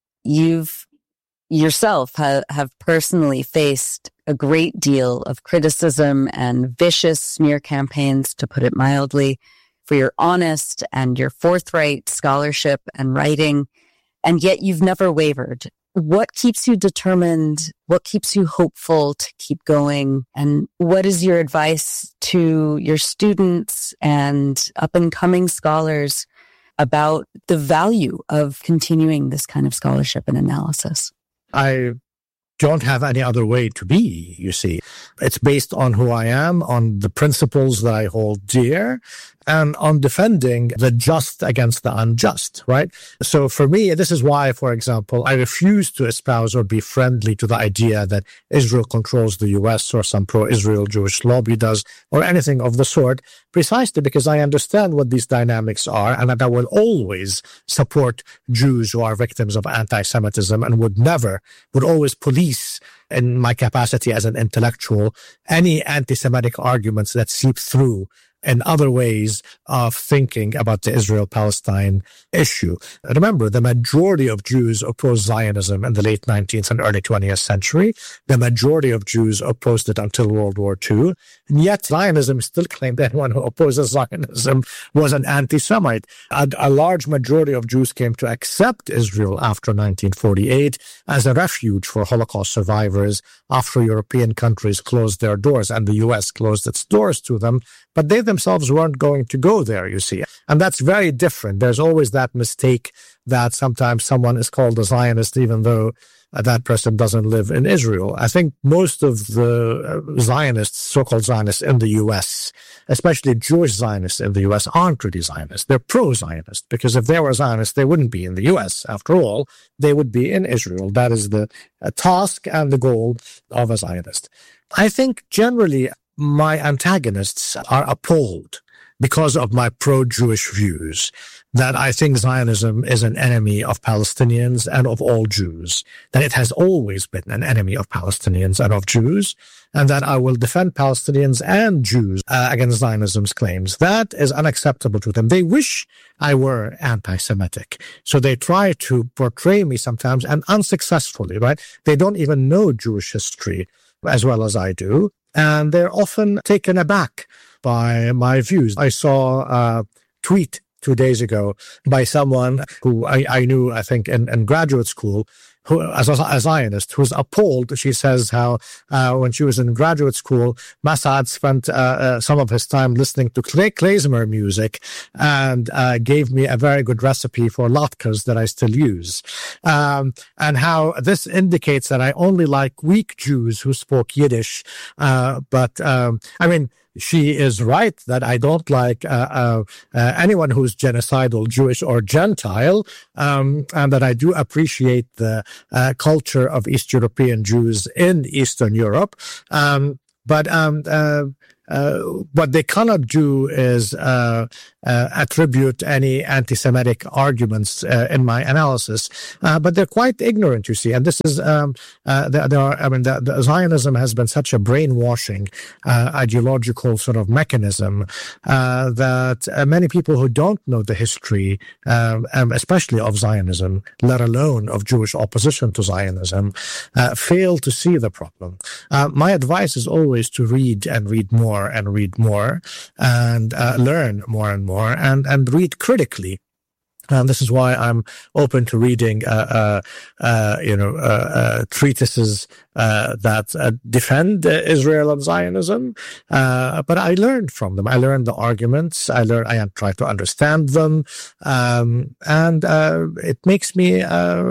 You've yourself have personally faced a great deal of criticism and vicious smear campaigns, to put it mildly, for your honest and your forthright scholarship and writing, and yet you've never wavered. What keeps you determined? What keeps you hopeful to keep going? And what is your advice to your students and up-and-coming scholars about the value of continuing this kind of scholarship and analysis? I don't have any other way to be, you see. It's based on who I am, on the principles that I hold dear, and on defending the just against the unjust, right? So for me, this is why, for example, I refuse to espouse or be friendly to the idea that Israel controls the U.S. or some pro-Israel Jewish lobby does, or anything of the sort, precisely because I understand what these dynamics are, and that I will always support Jews who are victims of anti-Semitism and would always police, in my capacity as an intellectual, any anti-Semitic arguments that seep through and other ways of thinking about the Israel-Palestine issue. Remember, the majority of Jews opposed Zionism in the late 19th and early 20th century. The majority of Jews opposed it until World War II. And yet Zionism still claimed that anyone who opposes Zionism was an anti-Semite. A large majority of Jews came to accept Israel after 1948 as a refuge for Holocaust survivors after European countries closed their doors and the U.S. closed its doors to them. But they themselves weren't going to go there, you see. And that's very different. There's always that mistake that sometimes someone is called a Zionist even though that person doesn't live in Israel. I think most of the Zionists, so-called Zionists in the U.S., especially Jewish Zionists in the U.S., aren't really Zionists. They're pro-Zionist, because if they were Zionists, they wouldn't be in the U.S. After all, they would be in Israel. That is the task and the goal of a Zionist. I think generally my antagonists are appalled because of my pro-Jewish views, that I think Zionism is an enemy of Palestinians and of all Jews, that it has always been an enemy of Palestinians and of Jews, and that I will defend Palestinians and Jews against Zionism's claims. That is unacceptable to them. They wish I were anti-Semitic. So they try to portray me sometimes, and unsuccessfully, right? They don't even know Jewish history as well as I do. And they're often taken aback by my views. I saw a tweet 2 days ago by someone who I knew, I think, in graduate school, as a Zionist, who's appalled. She says how when she was in graduate school, Massad spent some of his time listening to klezmer music and gave me a very good recipe for latkes that I still use. And how this indicates that I only like weak Jews who spoke Yiddish. She is right that I don't like anyone who's genocidal, Jewish or Gentile, and that I do appreciate the culture of East European Jews in Eastern Europe. But what they cannot do is attribute any anti-Semitic arguments in my analysis, but they're quite ignorant, you see. And this is the Zionism has been such a brainwashing ideological sort of mechanism that many people who don't know the history, especially of Zionism, let alone of Jewish opposition to Zionism, fail to see the problem. My advice is always to read and read more and read more and learn more and more and read critically. And this is why I'm open to reading, treatises that defend Israel and Zionism. But I learned from them. I learned the arguments. I try to understand them, and it makes me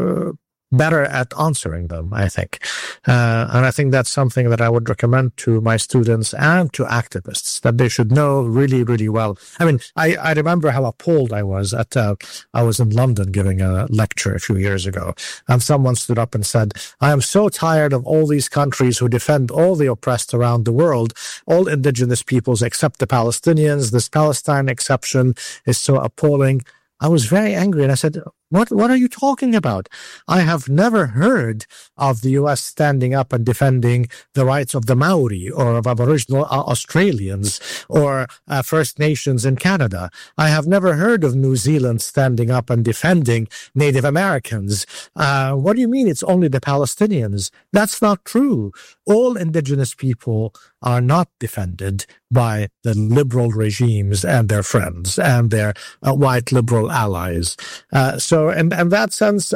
better at answering them, I think. And I think that's something that I would recommend to my students and to activists, that they should know really, really well. I mean, I remember how appalled I was I was in London giving a lecture a few years ago, and someone stood up and said, I am so tired of all these countries who defend all the oppressed around the world, all indigenous peoples except the Palestinians. This Palestine exception is so appalling. I was very angry, and I said, What are you talking about? I have never heard of the U.S. standing up and defending the rights of the Maori or of Aboriginal Australians or First Nations in Canada. I have never heard of New Zealand standing up and defending Native Americans. What do you mean it's only the Palestinians? That's not true. All indigenous people are not defended by the liberal regimes and their friends and their white liberal allies. So in that sense,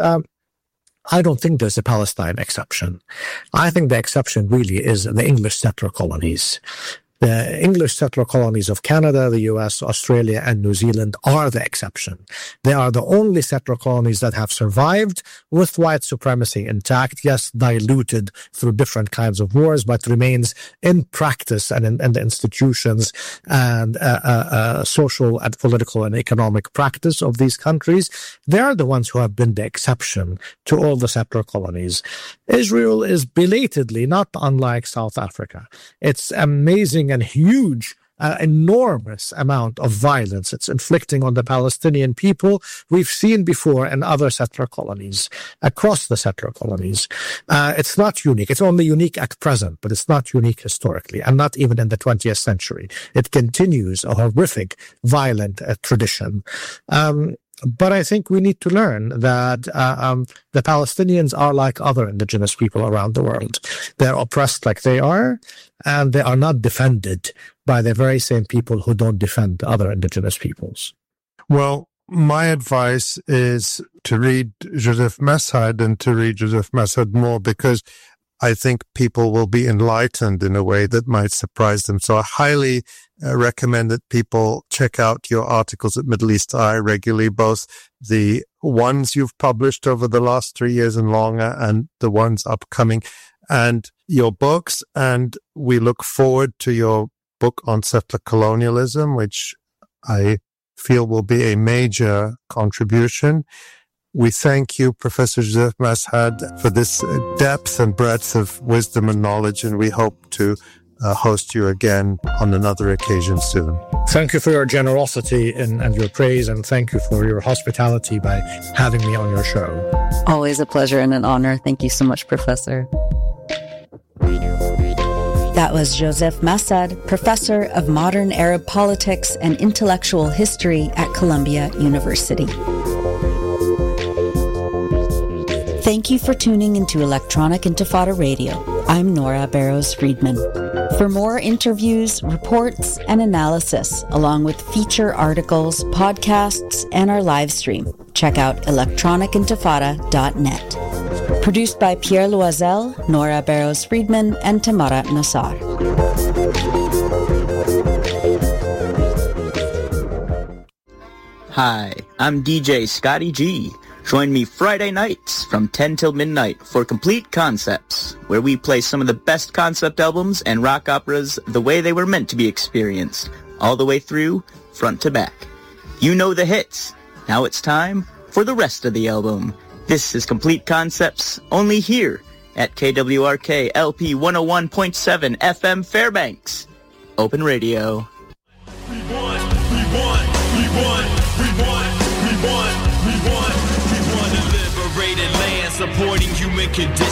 I don't think there's a Palestine exception. I think the exception really is the English settler colonies. The English settler colonies of Canada, the US, Australia, and New Zealand are the exception. They are the only settler colonies that have survived with white supremacy intact, yes, diluted through different kinds of wars, but remains in practice and in the institutions and social and political and economic practice of these countries. They are the ones who have been the exception to all the settler colonies. Israel is belatedly not unlike South Africa. It's amazing and huge, enormous amount of violence it's inflicting on the Palestinian people we've seen before in other settler colonies, across the settler colonies. It's not unique. It's only unique at present, but it's not unique historically, and not even in the 20th century. It continues a horrific, violent tradition. But I think we need to learn that the Palestinians are like other indigenous people around the world. They're oppressed like they are, and they are not defended by the very same people who don't defend other indigenous peoples. Well, my advice is to read Joseph Massad and to read Joseph Massad more, because I think people will be enlightened in a way that might surprise them. So I highly recommend that people check out your articles at Middle East Eye regularly, both the ones you've published over the last 3 years and longer and the ones upcoming, and your books. And we look forward to your book on settler colonialism, which I feel will be a major contribution. We thank you, Professor Joseph Massad, for this depth and breadth of wisdom and knowledge, and we hope to host you again on another occasion soon. Thank you for your generosity and your praise, and thank you for your hospitality by having me on your show. Always a pleasure and an honor. Thank you so much, Professor. That was Joseph Massad, Professor of Modern Arab Politics and Intellectual History at Columbia University. Thank you for tuning into Electronic Intifada Radio. I'm Nora Barrows-Friedman. For more interviews, reports, and analysis, along with feature articles, podcasts, and our live stream, check out electronicintifada.net. Produced by Pierre Loisel, Nora Barrows-Friedman, and Tamara Nassar. Hi, I'm DJ Scotty G. Join me Friday nights from 10 till midnight for Complete Concepts, where we play some of the best concept albums and rock operas the way they were meant to be experienced, all the way through, front to back. You know the hits. Now it's time for the rest of the album. This is Complete Concepts, only here at KWRK LP 101.7 FM Fairbanks. Open Radio. We want a liberated land supporting human condition.